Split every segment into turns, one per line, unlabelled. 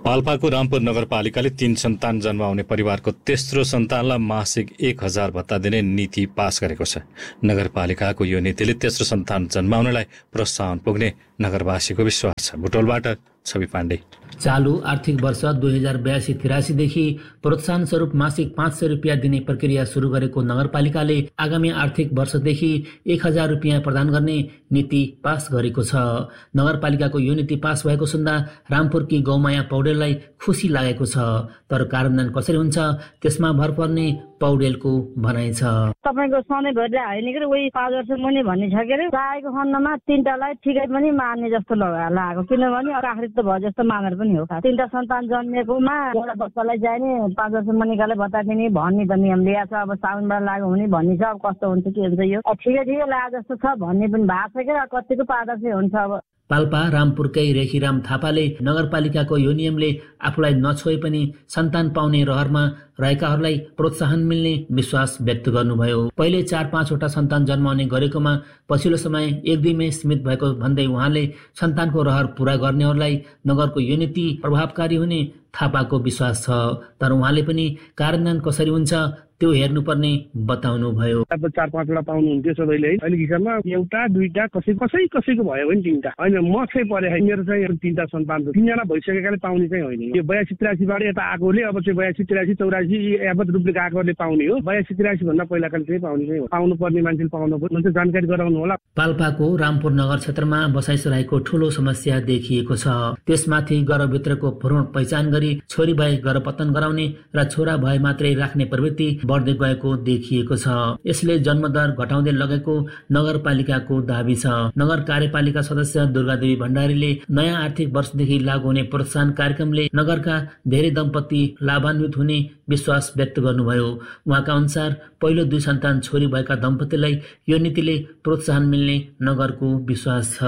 पाल्पाको रामपुर नगरपालिकाले 3 सन्तान जन्माउने परिवारको तेस्रो सन्तानलाई मासिक 1000 भत्ता दिने नीति पास गरेको छ। नगरपालिकाको यो नीतिले तेस्रो सन्तान जन्माउनलाई प्रोत्साहन पुग्ने नगरवासीको विश्वास छ। बुटोलबाट छवि पाण्डे।
चालू आर्थिक वर्ष 2082-83 देखि प्रोत्साहन स्वरूप मासिक 500 रुपियाँ दिने प्रक्रिया सुरु गरेको नगरपालिकाले आगामी आर्थिक वर्षदेखि 1000 रुपियाँ प्रदान गर्ने नीति पास गरेको छ। नगरपालिकाको यो नीति पास भएको सुन्दा रामपुरकी गौमाया पौडेललाई खुसी लागेको छ। तर कार्यान्वयन कसरी हुन्छ त्यसमा भर पर्ने पौडेलको भनाइ छ।
तपाईको सधैँ भरि होइन के उही 5 वर्ष मुनि भनिसके रे चाहेको खण्डमा 3टालाई ठिकै पनि मार्ने जस्तो लागेको, किनभने आखिर त भयो जस्तो मानेर पनि हो। 3टा सन्तान जन्मेकोमा एउटा बच्चालाई चाहिने 5 वर्ष मुनिकाले बता दिने भन्ने त नियम ल्याएको छ। अब साउनबाट लाग्यो भने भन्ने छ, अब कस्तो हुन्छ के हुन्छ यो ठिकै लागे जस्तो छ भन्ने पनि भएको छ क्या, कतिको पारदर्शी हुन्छ। अब
पाल्पा रामपुरकै रेखीराम थापाले नगरपालिकाको यो नियमले आफूलाई नछोए पनि सन्तान पाउने रहरमा रहेकाहरूलाई प्रोत्साहन मिल्ने विश्वास व्यक्त गर्नुभयो। पहिले 4-5 वटा सन्तान जन्माउने गरेकोमा पछिल्लो समय 1-2 सीमित भएको भन्दै उहाँले सन्तानको रहर पूरा गर्नेहरूलाई नगरको यो नीति प्रभावकारी हुने थापाको विश्वास छ। तर उहाँले पनि कार्यान्वयन कसरी हुन्छ त्यो हेर्नुपर्ने बताउनु भयो।
अब 4-5 वटा पाउनुहुन्थ्यो सबैले, अहिले हिसाबमा 1-2 कसैको भयो भने 3टा होइन। म चाहिँ परे मेरो चाहिँ 3टा सन्तान 3जना भइसकेकाले पाउने चाहिँ होइन। यो 82-83 बाट यता आएकोले अब चाहिँ 82-83-84 यावत रूपले आएकोले पाउने हो। 82-83 भन्दा पहिलाकाले चाहिँ पाउने चाहिँ हो। पाउनु पर्ने मान्छेले पाउनु पर्ने जानकारी गराउनु होला।
पाल्पाको रामपुर नगर क्षेत्रमा बसाइसराईको ठूलो समस्या देखिएको छ। त्यसमाथि गर्भभित्रको भ्रूण पहिचान गरी छोरी भए गर्भपतन गराउने र छोरा भए मात्रै राख्ने प्रवृत्ति बढ्दै गएको देखिएको छ। यसले जन्मदर घटाउँदै लगेको नगरपालिकाको दाबी छ। नगर कार्यपालिका सदस्य दुर्गादेवी भण्डारीले नयाँ आर्थिक वर्षदेखि लागू हुने प्रोत्साहन कार्यक्रमले नगरका धेरै दम्पति लाभान्वित हुने विश्वास व्यक्त गर्नुभयो। उहाँका अनुसार पहिलो 2 सन्तान छोरी भएका दम्पतिलाई यो नीतिले प्रोत्साहन मिल्ने नगरको विश्वास छ।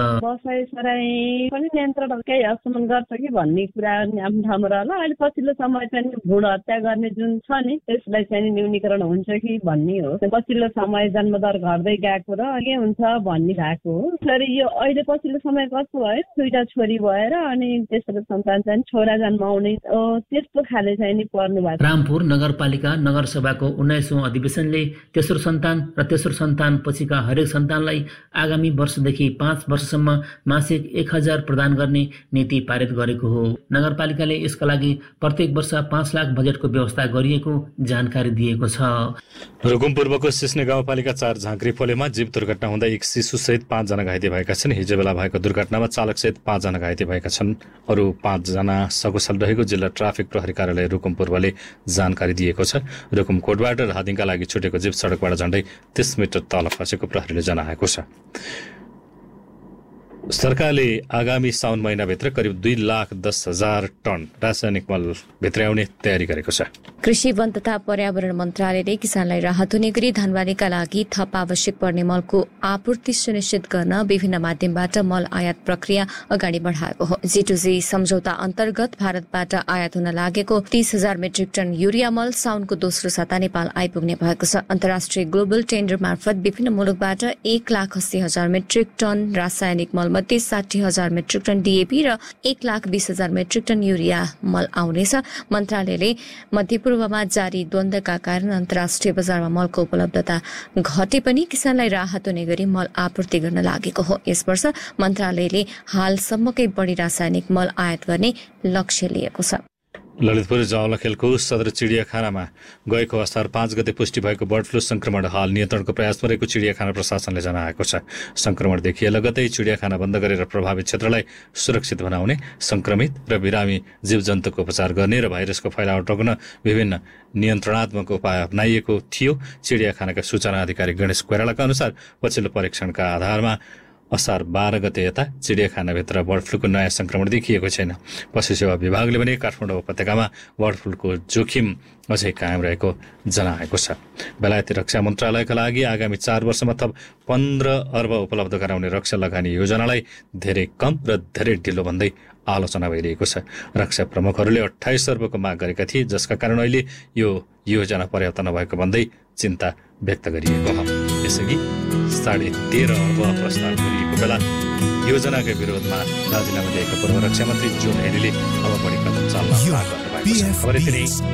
बसाइसराई पनि नियन्त्रण केही हदसम्म गर्छ कि भन्ने कुरा आफ्नो ठाउँमा रहला। अहिले पछिल्लो समय चाहिँ भ्रूण हत्या गर्ने जुन छ नि त्यसलाई चाहिँ न्यूनीकरण हुन्छ कि भन्ने हो। पछिल्लो समय जन्मदर घट्दै गएको र के हुन्छ भन्ने भएको हो। तर यो अहिले पछिल्लो समय कस्तो भयो 2टा छोरी भएर अनि तेस्रो सन्तान चाहिँ छोरा जन्माउने त्यस्तो खाले चाहिँ नि पर्नु भएको।
रामपुर नगरपालिका नगरसभाको 19औं अधिवेशनले तेस्रो सन्तान र तेस्रो सन्तान पछिका हरेक सन्तानलाई आगामी वर्षदेखि 5 वर्षसम्म मासिक 1000 प्रदान गर्ने नीति पारित गरेको हो। नगरपालिकाले यसका लागि प्रत्येक वर्ष 5 लाख बजेटको व्यवस्था गरिएको जानकारी दिएको छ।
रुकुम पूर्वको सिस्ने गाउँपालिका 4 झाँक्री फोलेमा जीव दुर्घटना हुँदा एक शिशुसहित 5 जना घाइते भएका छन्। हिजो बेला भएको दुर्घटनामा चालकसहित 5 जना घाइते भएका छन्। अरू 5 जना सकुशल रहेको जिल्ला ट्राफिक प्रहरी कार्यालय रुकुम पूर्वले जानकारी दिएको छ। रुकुम कोटबाट राहदिङका लागि छुटेको जीव सडकबाट झण्डै 30 मिटर तल खसेको प्रहरीले जनाएको छ। सरकारले आगामी साउन महिनाभित्र करिब 2,10,000 टन रासायनिक मल भित्राउने तयारी गरेको छ।
कृषि वन तथा पर्यावरण मन्त्रालयले किसानलाई राहत हुने गरी धानबालीका लागि थप आवश्यक पर्ने मलको आपूर्ति सुनिश्चित गर्न विभिन्न माध्यमबाट मल आयात प्रक्रिया अगाडि बढाएको हो। G2G सम्झौता अन्तर्गत भारतबाट आयात हुन लागेको 30,000 मेट्रिक टन युरिया मल साउनको दोस्रो साता नेपाल आइपुग्ने भएको छ। अन्तर्राष्ट्रिय ग्लोबल टेन्डर मार्फत विभिन्न मुलुकबाट 1,80,000 मेट्रिक टन रासायनिक मल मध्ये 60,000 मेट्रिक टन DAP र 1,20,000 मेट्रिक टन युरिया मल आउनेछ। मन्त्रालयले मध्यपूर्वमा जारी द्वन्द्वका कारण अन्तर्राष्ट्रिय बजारमा मलको उपलब्धता घटे पनि किसानलाई राहत हुने गरी मल आपूर्ति गर्न लागेको हो। यस वर्ष मन्त्रालयले हालसम्मकै बढी रासायनिक मल आयात गर्ने लक्ष्य लिएको छ।
ललितपुर जावलाखेलको सदर चिडियाखानामा गएको असार 5 गते पुष्टि भएको बर्ड फ्लू संक्रमण हाल नियन्त्रणको प्रयासमा रहेको चिडियाखाना प्रशासनले जनाएको छ। संक्रमण देखिए लगतै चिडियाखाना बन्द गरेर प्रभावित क्षेत्रलाई सुरक्षित बनाउने, संक्रमित र बिरामी जीवजन्तुको उपचार गर्ने र भाइरसको फैलावट रोक्न विभिन्न नियन्त्रणात्मक उपाय अपनाइएको थियो। चिडियाखानाका सूचना अधिकारी गणेश कोइरालाका अनुसार पछिल्लो परीक्षणका आधारमा असार 12 गते यता चिडियाखानाभित्र बर्ड फ्लूको नयाँ संक्रमण देखिएको छैन। पशु सेवा विभागले पनि काठमाडौँ उपत्यकामा बर्ड फ्लूको जोखिम अझै कायम रहेको जनाएको छ। बेलायती रक्षा मन्त्रालयका लागि आगामी 4 वर्षमा थप 15 अर्ब उपलब्ध गराउने रक्षा लगानी योजनालाई धेरै कम र धेरै ढिलो भन्दै आलोचना भइरहेको छ। रक्षा प्रमुखहरूले 28 अर्बको माग गरेका थिए, जसका कारण अहिले यो योजना पर्याप्त नभएको भन्दै चिन्ता व्यक्त गरिएको हो। यसअघि 13.5 अर्ब प्रस्ताव गरिएको बेला योजनाको विरोधमा राजीनामा दिएका पूर्व रक्षा मन्त्री जोन हेरीले अब बढी कदम चाल्न माग गर्नुभएको छ। खबर यति नै।